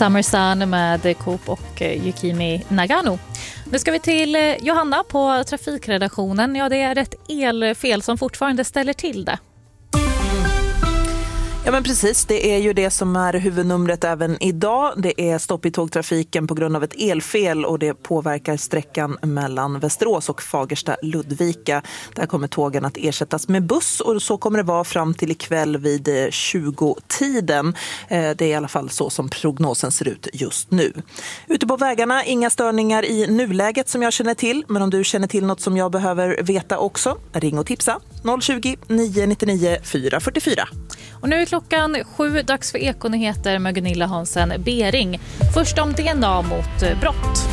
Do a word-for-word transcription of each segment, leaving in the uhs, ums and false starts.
Summer Sun med Coop och Yukimi Nagano. Nu ska vi till Johanna på trafikredaktionen. Ja, det är ett elfel som fortfarande ställer till det. Ja men precis, det är ju det som är huvudnumret även idag. Det är stopp i tågtrafiken på grund av ett elfel och det påverkar sträckan mellan Västerås och Fagersta-Ludvika. Där kommer tågen att ersättas med buss och så kommer det vara fram till ikväll vid tjugo-tiden. Det är i alla fall så som prognosen ser ut just nu. Ute på vägarna, inga störningar i nuläget som jag känner till. Men om du känner till något som jag behöver veta också, ring och tipsa noll tjugo, nio nio nio, fyra fyra fyra. Och nu är klockan sju, dags för Ekonyheter med Gunilla Hansen Bering. Först om D N A mot brott.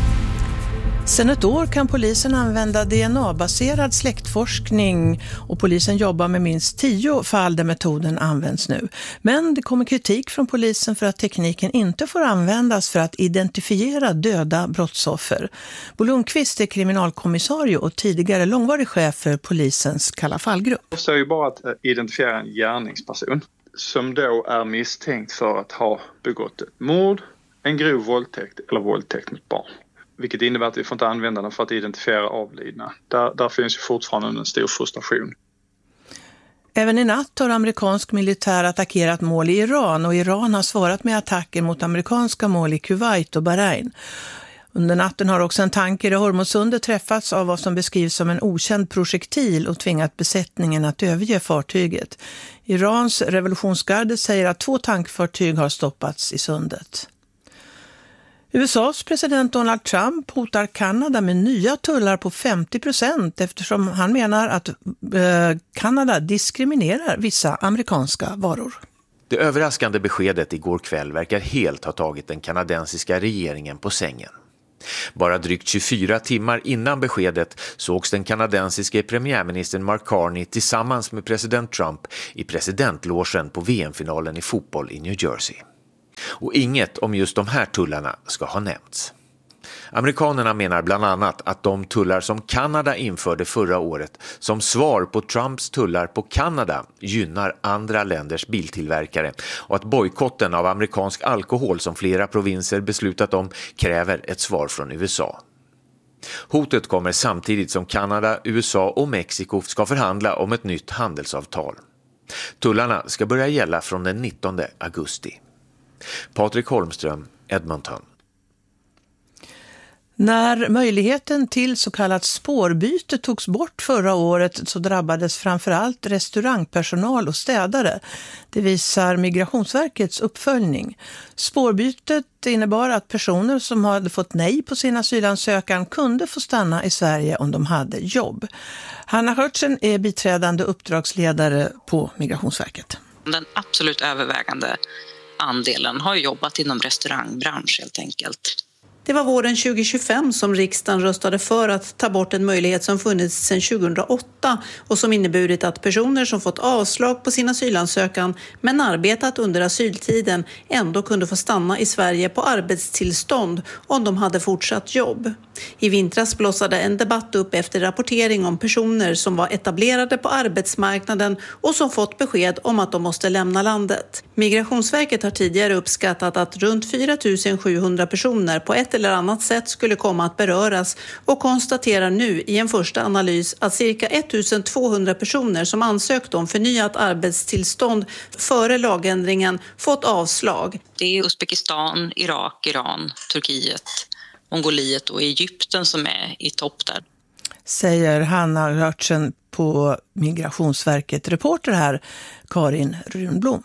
Sedan ett år kan polisen använda D N A-baserad släktforskning och polisen jobbar med minst tio fall där metoden används nu. Men det kommer kritik från polisen för att tekniken inte får användas för att identifiera döda brottsoffer. Bo Lundqvist är kriminalkommissarie och tidigare långvarig chef för polisens Kalla fallgrupp. Det är ju bara att identifiera en gärningsperson som då är misstänkt för att ha begått ett mord, en grov våldtäkt eller våldtäkt mot barn. Vilket innebär att vi får inte använda den för att identifiera avlidna. Där, där finns ju fortfarande en stor frustration. Även i natt har amerikansk militär attackerat mål i Iran och Iran har svarat med attacker mot amerikanska mål i Kuwait och Bahrain. Under natten har också en tanker i Hormuzsundet träffats av vad som beskrivs som en okänd projektil och tvingat besättningen att överge fartyget. Irans revolutionsgarde säger att två tankfartyg har stoppats i sundet. U S A:s president Donald Trump hotar Kanada med nya tullar på femtio procent eftersom han menar att eh, Kanada diskriminerar vissa amerikanska varor. Det överraskande beskedet igår kväll verkar helt ha tagit den kanadensiska regeringen på sängen. Bara drygt tjugofyra timmar innan beskedet sågs den kanadensiske premiärministern Mark Carney tillsammans med president Trump i presidentlogen på V M-finalen i fotboll i New Jersey. Och inget om just de här tullarna ska ha nämnts. Amerikanerna menar bland annat att de tullar som Kanada införde förra året som svar på Trumps tullar på Kanada gynnar andra länders biltillverkare och att bojkotten av amerikansk alkohol som flera provinser beslutat om kräver ett svar från U S A. Hotet kommer samtidigt som Kanada, U S A och Mexiko ska förhandla om ett nytt handelsavtal. Tullarna ska börja gälla från den nittonde augusti. Patrik Holmström, Edmonton. När möjligheten till så kallat spårbyte togs bort förra året så drabbades framförallt restaurangpersonal och städare. Det visar Migrationsverkets uppföljning. Spårbytet innebar att personer som hade fått nej på sin asylansökan kunde få stanna i Sverige om de hade jobb. Hanna Hörtsen är biträdande uppdragsledare på Migrationsverket. Den absolut övervägande andelen har jobbat inom restaurangbransch helt enkelt. Det var våren tjugo tjugofem som riksdagen röstade för att ta bort en möjlighet som funnits sedan tjugohundraåtta och som inneburit att personer som fått avslag på sin asylansökan men arbetat under asyltiden ändå kunde få stanna i Sverige på arbetstillstånd om de hade fortsatt jobb. I vintras blossade en debatt upp efter rapportering om personer som var etablerade på arbetsmarknaden och som fått besked om att de måste lämna landet. Migrationsverket har tidigare uppskattat att runt fyra tusen sjuhundra personer på ett eller annat sätt skulle komma att beröras och konstaterar nu i en första analys att cirka ettusentvåhundra personer som ansökt om förnyat arbetstillstånd före lagändringen fått avslag. Det är Uzbekistan, Irak, Iran, Turkiet, Mongoliet och Egypten som är i topp där. Säger Hanna Hörtsen på Migrationsverket. Reporter här, Karin Runblom.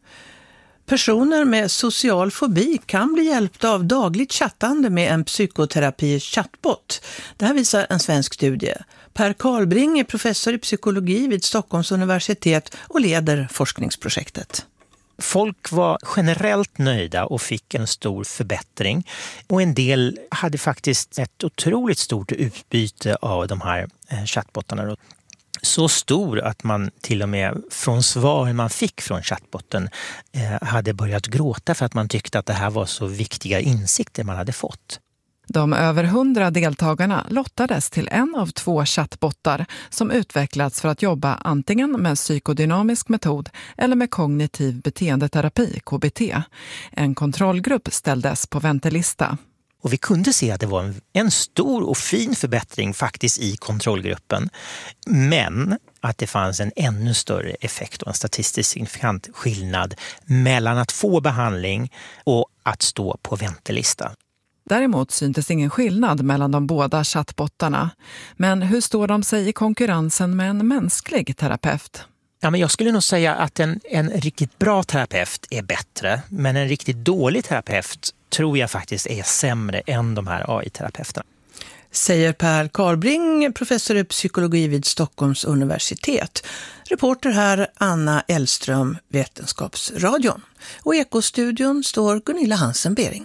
Personer med social fobi kan bli hjälpta av dagligt chattande med en psykoterapi-chattbot. Det här visar en svensk studie. Per Karlbring är professor i psykologi vid Stockholms universitet och leder forskningsprojektet. Folk var generellt nöjda och fick en stor förbättring. Och en del hade faktiskt ett otroligt stort utbyte av de här chattbottarna. Så stor att man till och med från svar man fick från chattbotten eh, hade börjat gråta för att man tyckte att det här var så viktiga insikter man hade fått. De över hundra deltagarna lottades till en av två chattbottar som utvecklats för att jobba antingen med psykodynamisk metod eller med kognitiv beteendeterapi, K B T. En kontrollgrupp ställdes på väntelista. Och vi kunde se att det var en, en stor och fin förbättring faktiskt i kontrollgruppen. Men att det fanns en ännu större effekt och en statistiskt signifikant skillnad mellan att få behandling och att stå på väntelista. Däremot syntes ingen skillnad mellan de båda chattbottarna. Men hur står de sig i konkurrensen med en mänsklig terapeut? Ja, men jag skulle nog säga att en, en riktigt bra terapeut är bättre, men en riktigt dålig terapeut tror jag faktiskt är sämre än de här A I-terapeuterna. Säger Per Karlbring, professor i psykologi vid Stockholms universitet. Reporter här Anna Elström, Vetenskapsradion. Och i Ekostudion står Gunilla Hansen-Bering.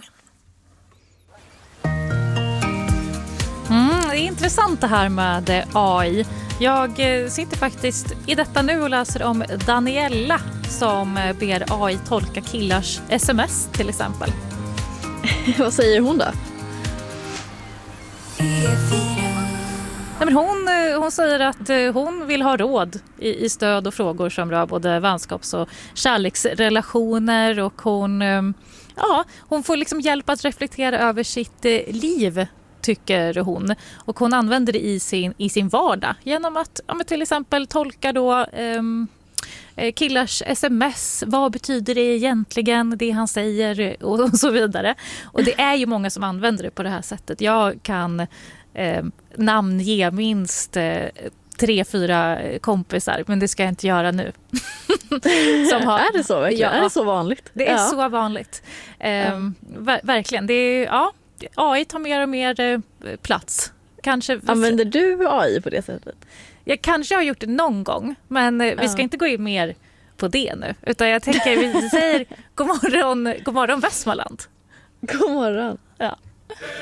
Mm, det är intressant det här med A I. Jag sitter faktiskt i detta nu och läser om Daniela som ber A I tolka killars sms till exempel. Vad säger hon då? Nej, men hon, hon säger att hon vill ha råd i, i stöd och frågor som rör både vänskaps- och kärleksrelationer, och hon, ja, hon får liksom hjälp att reflektera över sitt liv, tycker hon. Och hon använder det i sin, i sin vardag genom att ja, men till exempel tolka då um, killars sms. Vad betyder det egentligen, det han säger, och, och så vidare. Och det är ju många som använder det på det här sättet. Jag kan eh, namnge minst eh, tre, fyra kompisar, men det ska jag inte göra nu. Som har, är det så verkligen? Ja, är det så vanligt? Det är ja. så vanligt. Eh, mm. ver- verkligen. Det är, ja, A I tar mer och mer eh, plats. Kanske. Använder du A I på det sättet? Jag kanske har gjort det någon gång, men eh, vi ska ja. inte gå in mer på det nu. Utan jag tänker vi säger god morgon, god morgon Västmanland. God morgon. Ja.